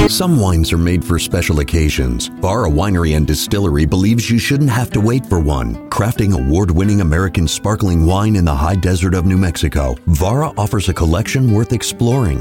Some wines are made for special occasions. Vara Winery and Distillery believes you shouldn't have to wait for one. Crafting award-winning American sparkling wine in the high desert of New Mexico, Vara offers a collection worth exploring.